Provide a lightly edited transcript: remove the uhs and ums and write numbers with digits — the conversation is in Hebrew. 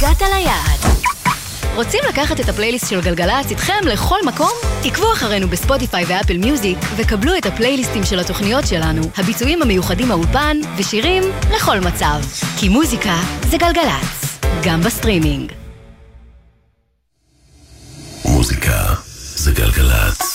הגעת ליעד. רוצים לקחת את הפלייליסט של גלגלצ איתכם לכל מקום? תקבו אחרינו בספוטיפיי ואפל מיוזיק וקבלו את הפלייליסטים של התוכניות שלנו, הביצועים המיוחדים מהאולפן ושירים לכל מצב. כי מוזיקה זה גלגלצ, גם בסטרימינג. מוזיקה זה גלגלצ.